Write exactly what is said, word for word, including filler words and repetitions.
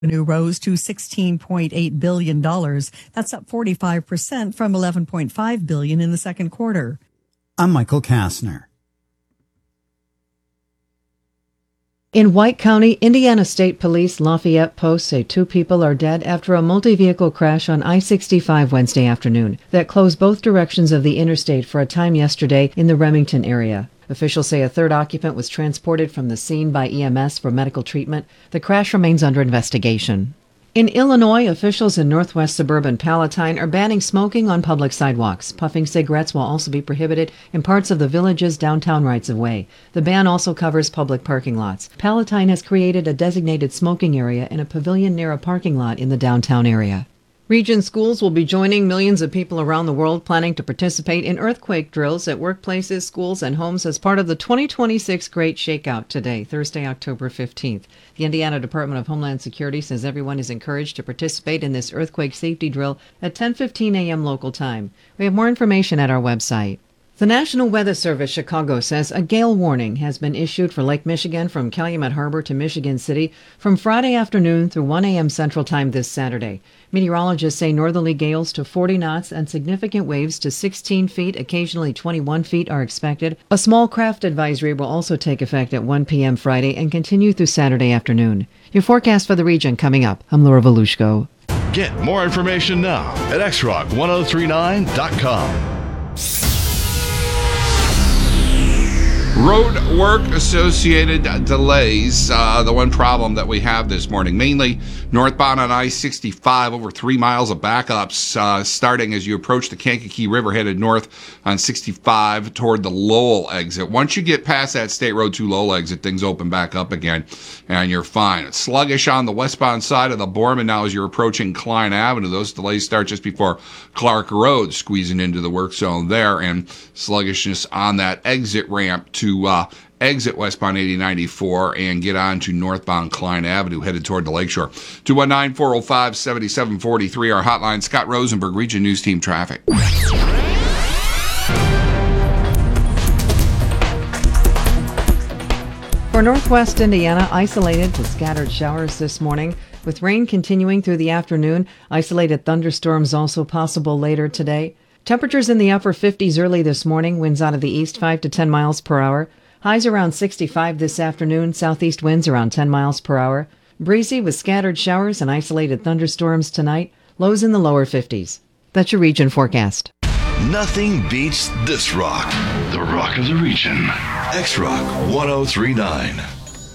Revenue rose to sixteen point eight billion dollars. That's up forty-five percent from eleven point five billion dollars in the second quarter. I'm Michael Kastner. In White County, Indiana State Police Lafayette Post say two people are dead after a multi-vehicle crash on I sixty-five Wednesday afternoon that closed both directions of the interstate for a time yesterday in the Remington area. Officials say a third occupant was transported from the scene by E M S for medical treatment. The crash remains under investigation. In Illinois, officials in northwest suburban Palatine are banning smoking on public sidewalks. Puffing cigarettes will also be prohibited in parts of the village's downtown rights-of-way. The ban also covers public parking lots. Palatine has created a designated smoking area in a pavilion near a parking lot in the downtown area. Region schools will be joining millions of people around the world planning to participate in earthquake drills at workplaces, schools, and homes as part of the twenty twenty-six Great Shakeout today, Thursday, October fifteenth. The Indiana Department of Homeland Security says everyone is encouraged to participate in this earthquake safety drill at ten fifteen a.m. local time. We have more information at our website. The National Weather Service Chicago says a gale warning has been issued for Lake Michigan from Calumet Harbor to Michigan City from Friday afternoon through one a.m. Central Time this Saturday. Meteorologists say northerly gales to forty knots and significant waves to sixteen feet, occasionally twenty-one feet, are expected. A small craft advisory will also take effect at one p.m. Friday and continue through Saturday afternoon. Your forecast for the region coming up. I'm Laura Volushko. Get more information now at x rock ten thirty-nine dot com. Road work associated delays. Uh, the one problem that we have this morning, mainly northbound on I sixty-five, over three miles of backups uh, starting as you approach the Kankakee River, headed north on sixty-five toward the Lowell exit. Once you get past that State Road two Lowell exit, things open back up again and you're fine. It's sluggish on the westbound side of the Borman now as you're approaching Klein Avenue. Those delays start just before Clark Road, squeezing into the work zone there, and sluggishness on that exit ramp to uh, exit westbound eighty ninety-four and get on to northbound Klein Avenue, headed toward the Lakeshore. two one nine, four oh five, seven seven four three, our hotline. Scott Rosenberg, Region News Team Traffic. For northwest Indiana, isolated to scattered showers this morning, with rain continuing through the afternoon. Isolated thunderstorms also possible later today. Temperatures in the upper fifties early this morning, winds out of the east five to ten miles per hour. Highs around sixty-five this afternoon, southeast winds around ten miles per hour. Breezy with scattered showers and isolated thunderstorms tonight, lows in the lower fifties. That's your region forecast. Nothing beats this rock. The rock of the region. X Rock ten thirty-nine.